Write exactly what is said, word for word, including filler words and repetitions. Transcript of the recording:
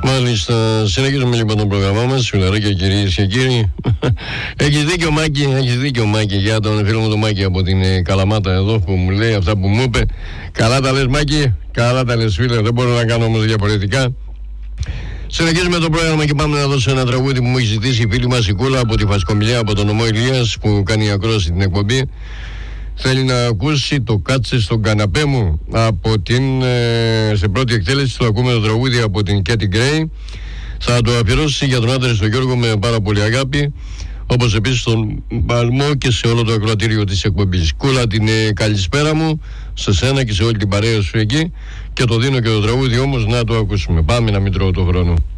Μάλιστα, συνεχίζουμε λοιπόν το πρόγραμμά μας, φιλαράκια κυρίες και κύριοι. Έχεις δίκιο Μάκη, έχεις δίκιο Μάκη, για τον φίλο μου τον Μάκη από την ε, Καλαμάτα εδώ που μου λέει αυτά που μου είπε. Καλά τα λες Μάκη, καλά τα λες φίλε, δεν μπορώ να κάνω όμως διαφορετικά. Συνεχίζουμε το πρόγραμμα και πάμε να δώσω ένα τραγούδι που μου έχει ζητήσει η φίλη μας η Κούλα από τη Φασκομιλιά, από τον νομό Ηλίας που κάνει ακρόαση την εκπομπή. Θέλει να ακούσει το «Κάτσε στον καναπέ μου» από την, ε, σε πρώτη εκτέλεση το ακούμε το τραγούδι από την Κέτι Γκρέι. Θα το αφιερώσει για τον άντρα στον Γιώργο με πάρα πολύ αγάπη, όπως επίσης στον Παλμό και σε όλο το ακροατήριο της εκπομπής. Κούλα, την ε, καλησπέρα μου σε σένα και σε όλη την παρέα σου εκεί, και το δίνω και το τραγούδι όμως να το ακούσουμε. Πάμε να μην τρώω το χρόνο.